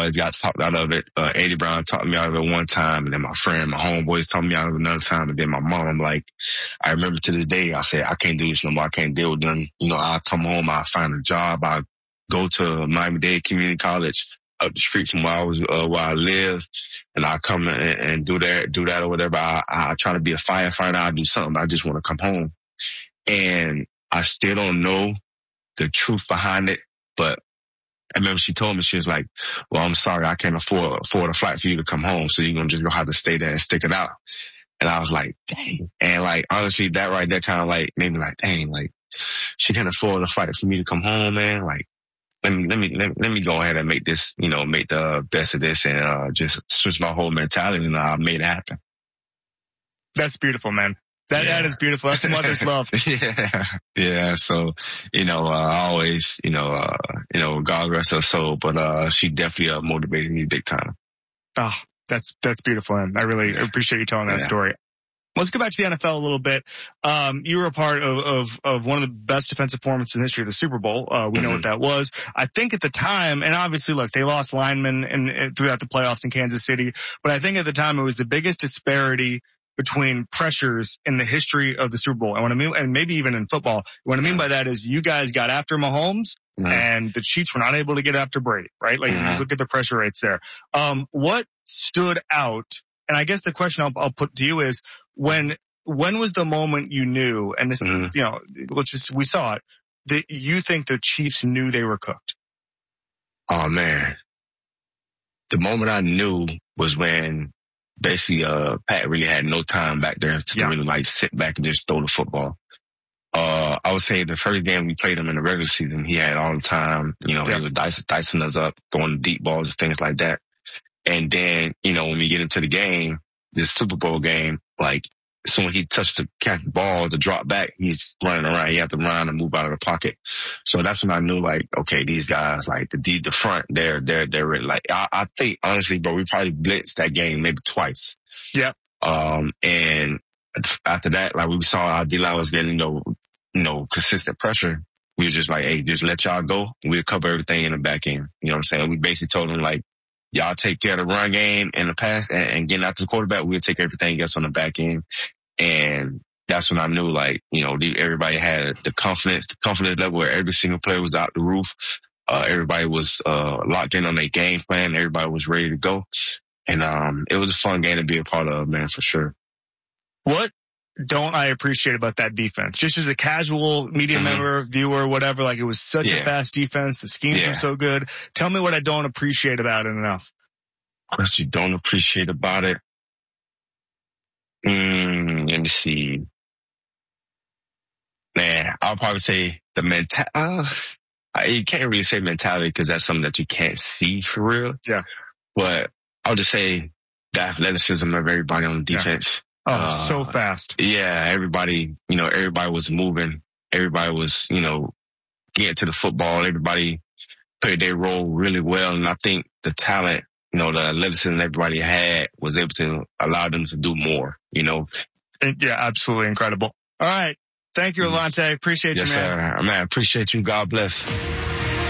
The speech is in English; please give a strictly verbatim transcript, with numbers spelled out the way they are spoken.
always got talked out of it. Uh, Eddie Brown talked me out of it one time, and then my friend, my homeboys talked me out of it another time, and then my mom, like, I remember to this day, I said, I can't do this no more. I can't deal with them. You know, I'll come home, I'll find a job, I'll go to Miami-Dade Community College up the street from where I was, uh, where I live, and I'll come and, and do that, do that or whatever. I, I try to be a firefighter. I'll do something. I just want to come home. And I still don't know the truth behind it, but I remember she told me, she was like, well, I'm sorry, I can't afford, afford a flight for you to come home. So you're going to just go have to stay there and stick it out. And I was like, dang. And like, honestly, that right there kind of like made me like, dang, like she can't afford a flight for me to come home, man. Like, let me, let me, let me, let me go ahead and make this, you know, make the best of this and, uh, just switch my whole mentality, and I made it happen. That's beautiful, man. That, yeah. that is beautiful. That's a mother's love. yeah. Yeah. So, you know, uh, I always, you know, uh, you know, God rest her soul, but, uh, she definitely, uh, motivated me big time. Oh, that's, that's beautiful. And I really yeah. appreciate you telling that yeah. story. Let's go back to the N F L a little bit. Um, you were a part of, of, of one of the best defensive performances in the history of the Super Bowl. Uh, we mm-hmm. know what that was. I think at the time, and obviously look, they lost linemen in, in, throughout the playoffs in Kansas City, but I think at the time it was the biggest disparity between pressures in the history of the Super Bowl. And what I mean, and maybe even in football, what I mean by that is you guys got after Mahomes mm-hmm. and the Chiefs were not able to get after Brady, right? Like mm-hmm. you look at the pressure rates there. Um, what stood out? And I guess the question I'll, I'll put to you is when, when was the moment you knew, and this, mm-hmm. you know, let's just, we saw it, that you think the Chiefs knew they were cooked? Oh man. The moment I knew was when basically, uh, Pat really had no time back there to yeah. really like sit back and just throw the football. Uh, I would say the first game we played him in the regular season, he had all the time, you know, yeah. he was dicing, dicing us up, throwing deep balls and things like that. And then, you know, when we get into the game, this Super Bowl game, like, as soon as he touched the catch ball to drop back, he's running around. He had to run and move out of the pocket. So that's when I knew, like, okay, these guys, like, the the front, they're, they're, they're, like, I, I think, honestly, bro, we probably blitzed that game maybe twice. Yeah. Um, and after that, like, we saw our D-line was getting, you know, you know, consistent pressure. We was just like, hey, just let y'all go. We'll cover everything in the back end. You know what I'm saying? We basically told them, like, y'all take care of the run game and the pass and, and getting after the quarterback. We'll take everything else on the back end. And that's when I knew, like, you know, everybody had the confidence, the confidence level where every single player was out the roof. Uh, everybody was, uh, locked in on their game plan. Everybody was ready to go. And, um, it was a fun game to be a part of, man, for sure. What don't I appreciate about that defense? Just as a casual media mm-hmm. member, viewer, whatever, like it was such yeah. a fast defense. The schemes yeah. were so good. Tell me what I don't appreciate about it enough. What you don't appreciate about it? Mm, let me see. Man, I'll probably say the mental. Uh, you can't really say mentality because that's something that you can't see for real. Yeah. But I'll just say the athleticism of everybody on the defense. Yeah. Oh, uh, so fast. Yeah, everybody, you know, everybody was moving. Everybody was, you know, getting to the football. Everybody played their role really well. And I think the talent, you know, the athleticism everybody had was able to allow them to do more, you know. Yeah, absolutely incredible. All right. Thank you, Alontae. Appreciate yes, you, man. Yes, sir. Man, appreciate you. God bless.